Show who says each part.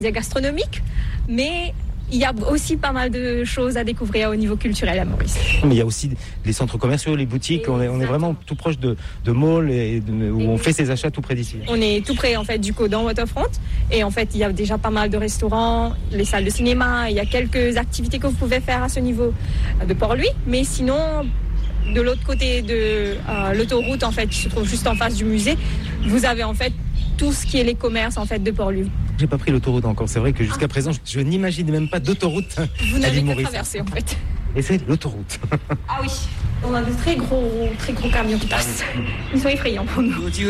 Speaker 1: gastronomique, mais il y a aussi pas mal de choses à découvrir au niveau culturel à Maurice.
Speaker 2: Mais il y a aussi les centres commerciaux, les boutiques. On est vraiment tout proche de malls où on fait ses achats tout près d'ici.
Speaker 1: On est tout près en fait du Codan Waterfront et en fait il y a déjà pas mal de restaurants, les salles de cinéma. Il y a quelques activités que vous pouvez faire à ce niveau de Port-Louis, mais sinon de l'autre côté de l'autoroute en fait qui se trouve juste en face du musée, vous avez en fait tout ce qui est les commerces en fait de Port-Louis.
Speaker 2: J'ai pas pris l'autoroute encore. C'est vrai que jusqu'à présent, je n'imaginais même pas d'autoroute.
Speaker 1: Vous n'avez qu'à traverser en fait.
Speaker 2: Et c'est l'autoroute.
Speaker 1: Ah oui, on a de très gros camions qui passent. Ils sont effrayants pour nous.